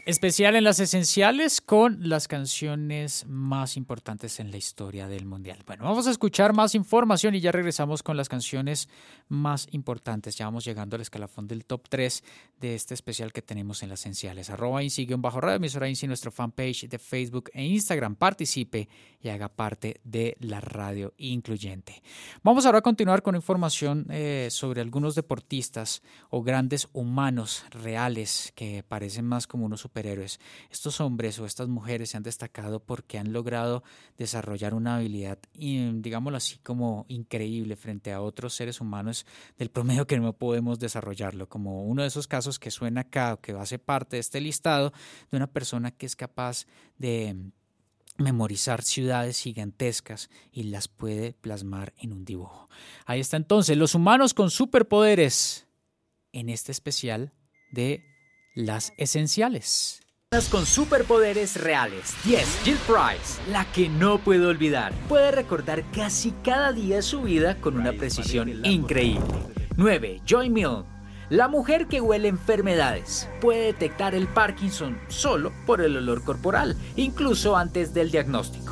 Especial en las esenciales con las canciones más importantes en la historia del Mundial. Bueno, vamos a escuchar más información y ya regresamos con las canciones más importantes. Ya vamos llegando al escalafón del top 3 de este especial que tenemos en las esenciales. @INSI_radio, emisora INSI, nuestro fanpage de Facebook e Instagram. Participe y haga parte de la radio incluyente. Vamos ahora a continuar con información sobre algunos deportistas o grandes humanos reales que parecen más como unos superhéroes. Estos hombres o estas mujeres se han destacado porque han logrado desarrollar una habilidad, digámoslo así, como increíble frente a otros seres humanos del promedio que no podemos desarrollarlo, como uno de esos casos que suena acá, que hace parte de este listado, de una persona que es capaz de memorizar ciudades gigantescas y las puede plasmar en un dibujo. Ahí está entonces, los humanos con superpoderes en este especial de las esenciales. Con superpoderes reales. 10. Jill Price, la que no puedo olvidar. Puede recordar casi cada día de su vida con una precisión increíble. 9. Joy Milne, la mujer que huele enfermedades. Puede detectar el Parkinson solo por el olor corporal, incluso antes del diagnóstico.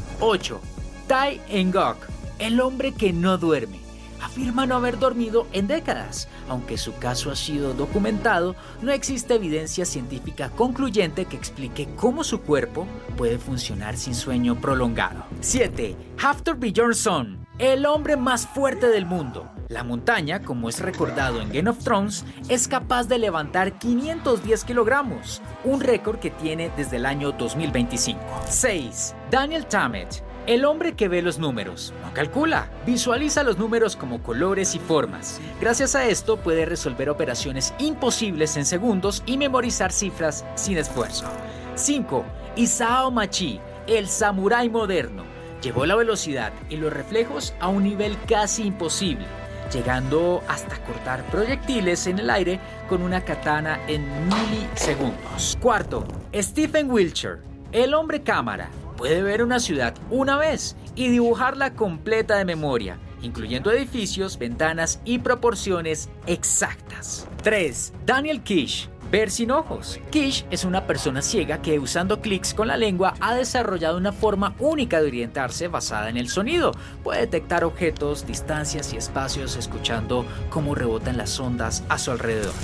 8. Tai Ngoc, el hombre que no duerme. Afirma no haber dormido en décadas. Aunque su caso ha sido documentado, no existe evidencia científica concluyente que explique cómo su cuerpo puede funcionar sin sueño prolongado. 7. Hafthor Bjornsson, el hombre más fuerte del mundo. La montaña, como es recordado en Game of Thrones, es capaz de levantar 510 kilogramos, un récord que tiene desde el año 2025. 6. Daniel Tammet, el hombre que ve los números, no calcula, visualiza los números como colores y formas. Gracias a esto puede resolver operaciones imposibles en segundos y memorizar cifras sin esfuerzo. 5. Isao Machi, el samurái moderno, llevó la velocidad y los reflejos a un nivel casi imposible, llegando hasta cortar proyectiles en el aire con una katana en milisegundos. 4. Stephen Wiltshire, el hombre cámara, puede ver una ciudad una vez y dibujarla completa de memoria, incluyendo edificios, ventanas y proporciones exactas. 3. Daniel Kish, ver sin ojos. Kish es una persona ciega que, usando clics con la lengua, ha desarrollado una forma única de orientarse basada en el sonido. Puede detectar objetos, distancias y espacios escuchando cómo rebotan las ondas a su alrededor.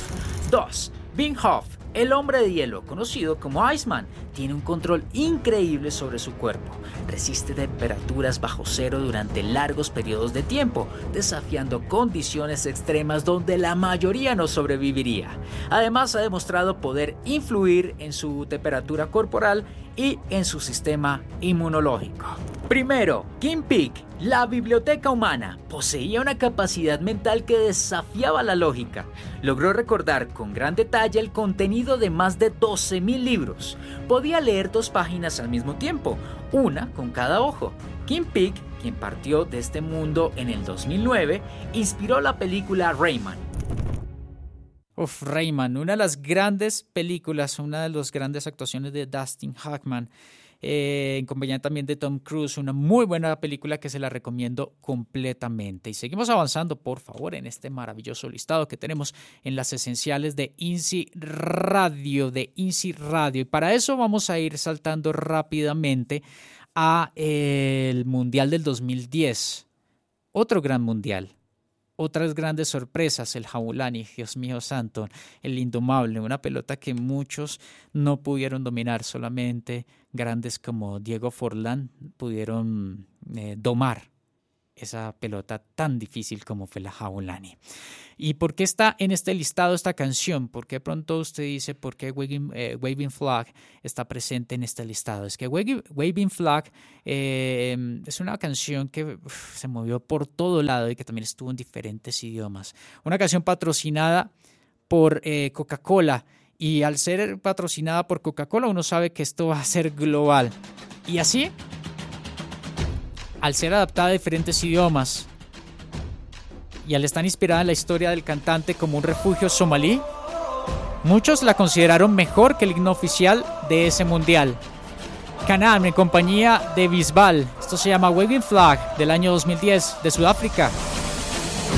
2. Wim Hof, el hombre de hielo, conocido como Iceman, tiene un control increíble sobre su cuerpo. Resiste temperaturas bajo cero durante largos periodos de tiempo, desafiando condiciones extremas donde la mayoría no sobreviviría. Además, ha demostrado poder influir en su temperatura corporal y en su sistema inmunológico. Primero, Kim Peek, la biblioteca humana, poseía una capacidad mental que desafiaba la lógica. Logró recordar con gran detalle el contenido de más de 12,000 libros. Podía leer 2 páginas al mismo tiempo, una con cada ojo. Kim Peek, quien partió de este mundo en el 2009, inspiró la película Rayman. Rayman, una de las grandes películas, una de las grandes actuaciones de Dustin Hoffman, en compañía también de Tom Cruise, una muy buena película que se la recomiendo completamente. Y seguimos avanzando, por favor, en este maravilloso listado que tenemos en las esenciales de INSI Radio, Y para eso vamos a ir saltando rápidamente a el Mundial del 2010, otro gran mundial. Otras grandes sorpresas, el Jabulani, Dios mío santo, el indomable, una pelota que muchos no pudieron dominar, solamente grandes como Diego Forlán pudieron domar esa pelota tan difícil como fue la Jabulani. ¿Y por qué está en este listado esta canción? ¿Por qué pronto usted dice por qué Waving Flag está presente en este listado? Es que Waving Flag es una canción que se movió por todo lado y que también estuvo en diferentes idiomas. Una canción patrocinada por Coca-Cola, y al ser patrocinada por Coca-Cola uno sabe que esto va a ser global. Y así, al ser adaptada a diferentes idiomas y al estar inspirada en la historia del cantante como un refugio somalí, muchos la consideraron mejor que el himno oficial de ese mundial. Canaan, en compañía de Bisbal. Esto se llama Waving Flag, del año 2010, de Sudáfrica.